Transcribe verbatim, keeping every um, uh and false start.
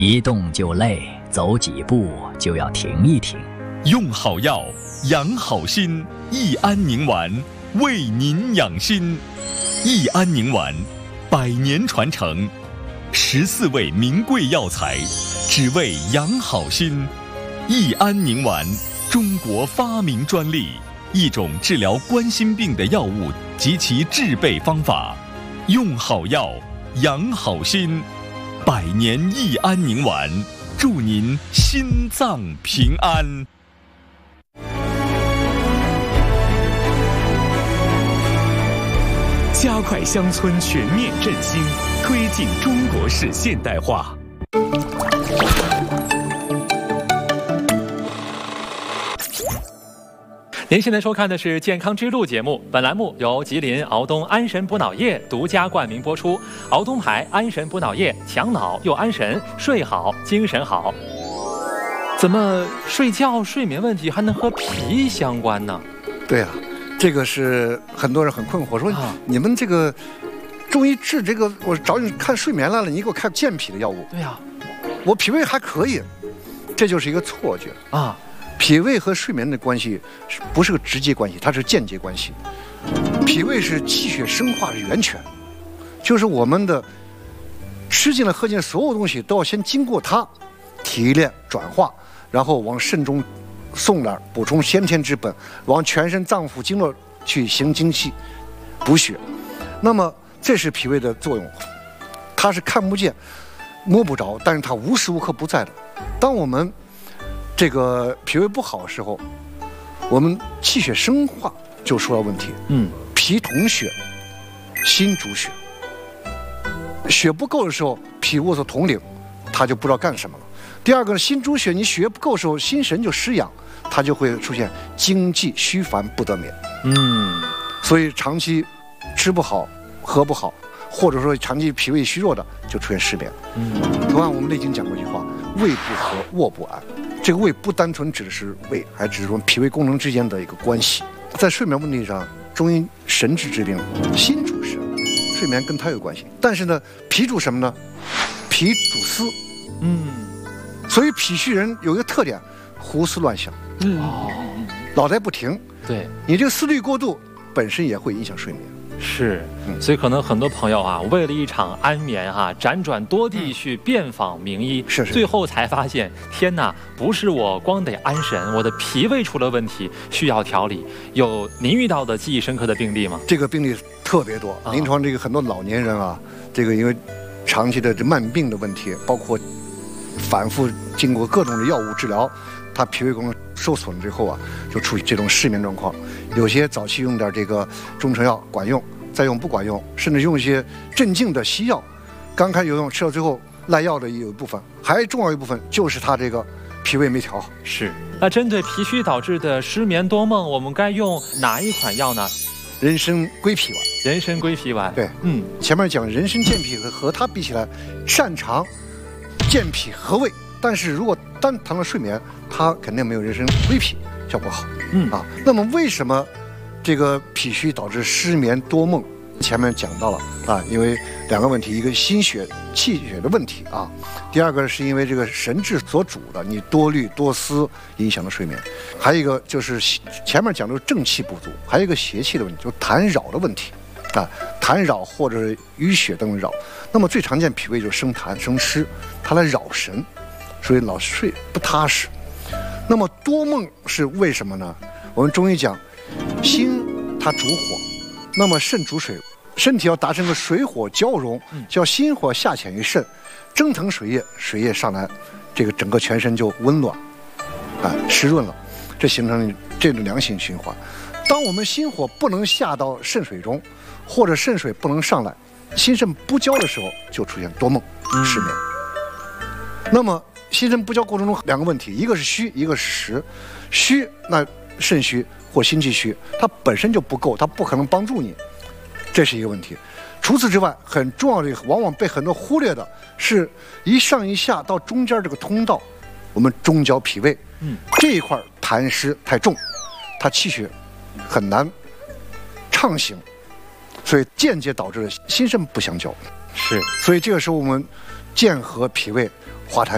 一动就累，走几步就要停一停。 用好药，养好心，益安宁丸为您养心。益安宁丸，百年传承，十四味名贵药材，只为养好心。益安宁丸，中国发明专利，一种治疗冠心病的药物及其制备方法。用好药，养好心。百年益安宁丸，祝您心脏平安。 加快乡村全面振兴，推进中国式现代化。 您现在收看的是《健康之路》节目，本栏目由吉林敖东安神补脑液独家冠名播出。敖东牌安神补脑液，强脑又安神，睡好精神好。怎么睡觉睡眠问题还能和脾相关呢？ 对啊，这个是很多人很困惑，说、啊、你们这个中医治这个，我找你看睡眠来了，你给我开健脾的药物。 对呀、啊， 我脾胃还可以，这就是一个错觉啊。 脾胃和睡眠的关系不是个直接关系，它是间接关系。脾胃是气血生化的源泉，就是我们的吃进来喝进来所有东西都要先经过它提炼转化，然后往肾中送来补充先天之本，往全身脏腑经络去行精气补血。那么这是脾胃的作用，它是看不见摸不着，但是它无时无刻不在的。当我们这个脾胃不好的时候，我们气血生化就出了问题。 嗯， 脾统血，心主血。血不够的时候，脾无所统领，他就不知道干什么了。第二个呢，心主血，你血不够的时候，心神就失养，它就会出现精气虚烦不得眠。 嗯， 所以长期吃不好，喝不好，或者说长期脾胃虚弱的，就出现失眠。 嗯， 同样我们《内经》讲过一句话：胃不和，卧不安。这个胃不单纯指的是胃，还指的是我们脾胃功能之间的一个关系。在睡眠问题上，中医神志之病，心主神，睡眠跟它有关系。但是呢，脾主什么呢？脾主思。 嗯， 所以脾虚人有一个特点，胡思乱想。 嗯， 脑袋不停。 对， 你这个思虑过度，本身也会影响睡眠。 是，所以可能很多朋友啊，为了一场安眠哈、啊，辗转多地去遍访名医， 是是， 最后才发现，天哪，不是我光得安神，我的脾胃出了问题，需要调理。有您遇到的记忆深刻的病例吗？ 这个病例特别多， 啊、 临床这个很多老年人啊，这个因为长期的这慢病的问题，包括反复经过各种的药物治疗，他脾胃功能受损之后啊，就出现这种失眠状况。有些早期用点这个中成药管用，再用不管用，甚至用一些镇静的西药，刚开始有用，吃到最后赖药的也有一部分，还重要一部分就是他这个脾胃没调好。 是。那针对脾虚导致的失眠多梦，我们该用哪一款药呢？ 人参归脾丸。 人参归脾丸。 对， 嗯， 前面讲人参健脾和和它比起来，擅长健脾和胃，但是如果单谈到睡眠，它肯定没有人参归脾效果好。 嗯啊，那么为什么这个脾虚导致失眠多梦？前面讲到了啊，因为两个问题，一个心血气血的问题啊，第二个是因为这个神志所主的，你多虑多思影响了睡眠，还有一个就是前面讲的正气不足，还有一个邪气的问题，就是痰扰的问题啊，痰扰或者是淤血等扰。那么最常见脾胃就是生痰生湿，它来扰神，所以老睡不踏实。那么多梦是为什么呢？我们中医讲，心它主火，那么肾主水，身体要达成个水火交融，叫心火下潜于肾，蒸腾水液，水液上来，这个整个全身就温暖，啊，湿润了，这形成这种良性循环。当我们心火不能下到肾水中，或者肾水不能上来，心肾不交的时候，就出现多梦、失眠。那么心肾不交过程中两个问题，一个是虚，一个是实。虚，那肾虚或心气虚，它本身就不够，它不可能帮助你，这是一个问题。除此之外，很重要的往往被很多忽略的是一上一下到中间这个通道，我们中焦脾胃，嗯，这一块痰湿太重，它气血很难畅行，所以间接导致了心肾不相交。 是， 所以这个时候我们健和脾胃化痰